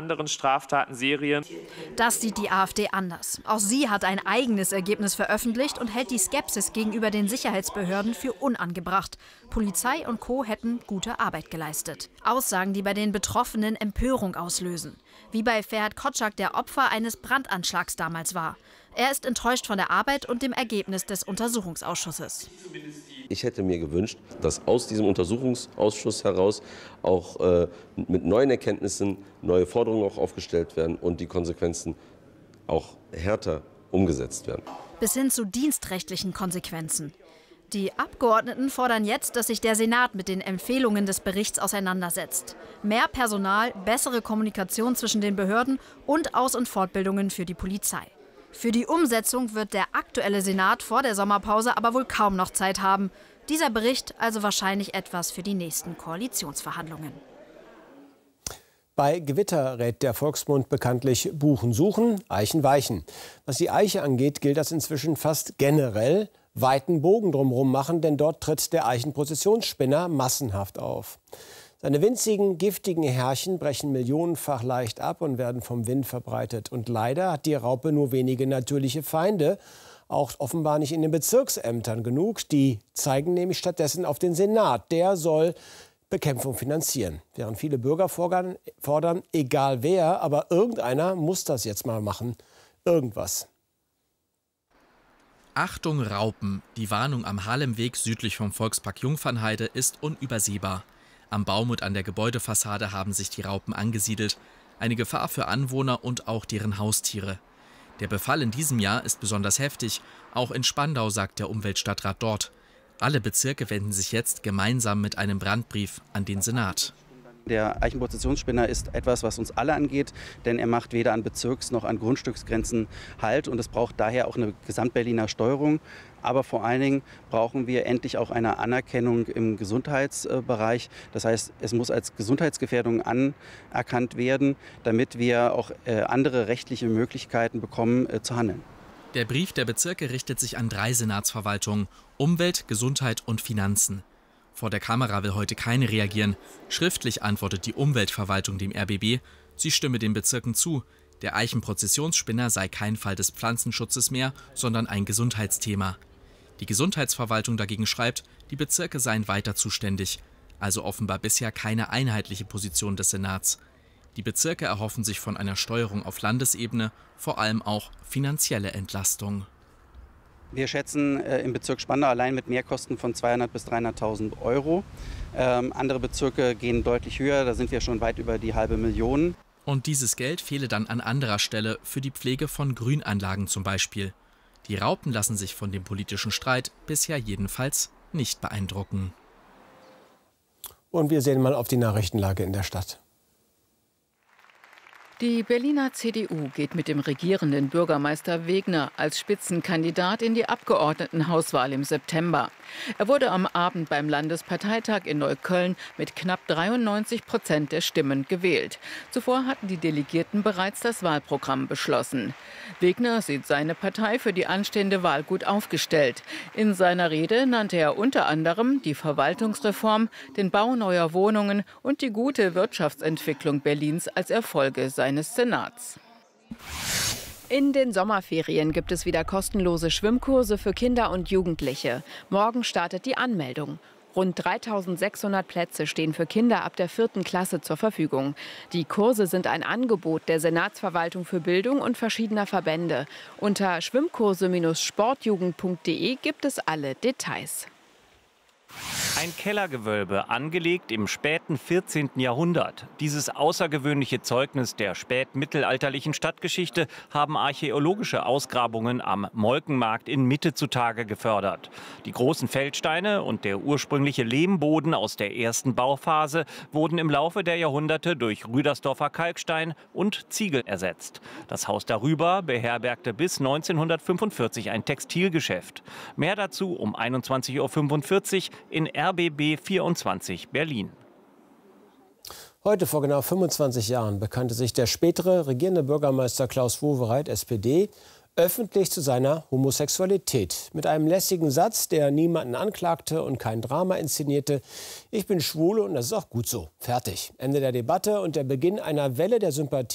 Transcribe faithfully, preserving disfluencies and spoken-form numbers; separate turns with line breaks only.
anderen Straftatenserien.
Das sieht die AfD anders. Auch sie hat ein eigenes Ergebnis veröffentlicht und hält die Skepsis gegenüber den Sicherheitsbehörden für unangebracht. Polizei und Co. hätten gute Arbeit geleistet. Aussagen, die bei den Betroffenen Empörung auslösen. Wie bei Ferhat Kotschak, der Opfer eines Brandanschlags damals war. Er ist enttäuscht von der Arbeit und dem Ergebnis des Untersuchungsausschusses.
Ich hätte mir gewünscht, dass aus diesem Untersuchungsausschuss heraus auch äh, mit neuen Erkenntnissen neue Forderungen auch aufgestellt werden und die Konsequenzen auch härter umgesetzt werden.
Bis hin zu dienstrechtlichen Konsequenzen. Die Abgeordneten fordern jetzt, dass sich der Senat mit den Empfehlungen des Berichts auseinandersetzt. Mehr Personal, bessere Kommunikation zwischen den Behörden und Aus- und Fortbildungen für die Polizei. Für die Umsetzung wird der aktuelle Senat vor der Sommerpause aber wohl kaum noch Zeit haben. Dieser Bericht also wahrscheinlich etwas für die nächsten Koalitionsverhandlungen.
Bei Gewitter rät der Volksmund bekanntlich Buchen suchen, Eichen weichen. Was die Eiche angeht, gilt das inzwischen fast generell. Weiten Bogen drumherum machen, denn dort tritt der Eichenprozessionsspinner massenhaft auf. Seine winzigen, giftigen Härchen brechen millionenfach leicht ab und werden vom Wind verbreitet. Und leider hat die Raupe nur wenige natürliche Feinde, auch offenbar nicht in den Bezirksämtern genug. Die zeigen nämlich stattdessen auf den Senat. Der soll Bekämpfung finanzieren. Während viele Bürger fordern, fordern, egal wer, aber irgendeiner muss das jetzt mal machen. Irgendwas.
Achtung Raupen! Die Warnung am Halemweg südlich vom Volkspark Jungfernheide ist unübersehbar. Am Baum und an der Gebäudefassade haben sich die Raupen angesiedelt. Eine Gefahr für Anwohner und auch deren Haustiere. Der Befall in diesem Jahr ist besonders heftig. Auch in Spandau, sagt der Umweltstadtrat dort. Alle Bezirke wenden sich jetzt gemeinsam mit einem Brandbrief an den Senat.
Der Eichenprozessionsspinner ist etwas, was uns alle angeht, denn er macht weder an Bezirks- noch an Grundstücksgrenzen Halt. Und es braucht daher auch eine Gesamtberliner Steuerung. Aber vor allen Dingen brauchen wir endlich auch eine Anerkennung im Gesundheitsbereich. Das heißt, es muss als Gesundheitsgefährdung anerkannt werden, damit wir auch andere rechtliche Möglichkeiten bekommen, zu handeln.
Der Brief der Bezirke richtet sich an drei Senatsverwaltungen: Umwelt, Gesundheit und Finanzen. Vor der Kamera will heute keine reagieren. Schriftlich antwortet die Umweltverwaltung dem R B B, sie stimme den Bezirken zu. Der Eichenprozessionsspinner sei kein Fall des Pflanzenschutzes mehr, sondern ein Gesundheitsthema. Die Gesundheitsverwaltung dagegen schreibt, die Bezirke seien weiter zuständig. Also offenbar bisher keine einheitliche Position des Senats. Die Bezirke erhoffen sich von einer Steuerung auf Landesebene vor allem auch finanzielle Entlastung.
Wir schätzen äh, im Bezirk Spandau allein mit Mehrkosten von zweihunderttausend bis dreihunderttausend Euro. Ähm, andere Bezirke gehen deutlich höher, da sind wir schon weit über die halbe Million.
Und dieses Geld fehle dann an anderer Stelle für die Pflege von Grünanlagen zum Beispiel. Die Raupen lassen sich von dem politischen Streit bisher jedenfalls nicht beeindrucken.
Und wir sehen mal auf die Nachrichtenlage in der Stadt.
Die Berliner C D U geht mit dem regierenden Bürgermeister Wegner als Spitzenkandidat in die Abgeordnetenhauswahl im September. Er wurde am Abend beim Landesparteitag in Neukölln mit knapp dreiundneunzig Prozent der Stimmen gewählt. Zuvor hatten die Delegierten bereits das Wahlprogramm beschlossen. Wegner sieht seine Partei für die anstehende Wahl gut aufgestellt. In seiner Rede nannte er unter anderem die Verwaltungsreform, den Bau neuer Wohnungen und die gute Wirtschaftsentwicklung Berlins als Erfolge seines Senats.
In den Sommerferien gibt es wieder kostenlose Schwimmkurse für Kinder und Jugendliche. Morgen startet die Anmeldung. Rund dreitausendsechshundert Plätze stehen für Kinder ab der vierten Klasse zur Verfügung. Die Kurse sind ein Angebot der Senatsverwaltung für Bildung und verschiedener Verbände. Unter schwimmkurse Sportjugend punkt de gibt es alle Details.
Ein Kellergewölbe, angelegt im späten vierzehnten Jahrhundert. Dieses außergewöhnliche Zeugnis der spätmittelalterlichen Stadtgeschichte haben archäologische Ausgrabungen am Molkenmarkt in Mitte zutage gefördert. Die großen Feldsteine und der ursprüngliche Lehmboden aus der ersten Bauphase wurden im Laufe der Jahrhunderte durch Rüdersdorfer Kalkstein und Ziegel ersetzt. Das Haus darüber beherbergte bis neunzehnhundertfünfundvierzig ein Textilgeschäft. Mehr dazu um einundzwanzig Uhr fünfundvierzig in R B B vierundzwanzig Berlin.
Heute vor genau fünfundzwanzig Jahren bekannte sich der spätere regierende Bürgermeister Klaus Wowereit, S P D, öffentlich zu seiner Homosexualität. Mit einem lässigen Satz, der niemanden anklagte und kein Drama inszenierte: Ich bin schwul und das ist auch gut so. Fertig. Ende der Debatte und der Beginn einer Welle der Sympathie